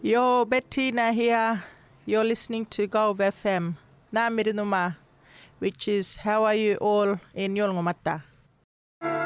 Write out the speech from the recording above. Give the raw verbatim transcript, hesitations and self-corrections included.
Yo, Bettina here. You're listening to Gulf F M. Namirinuma, which is how are you all in Yolngomata.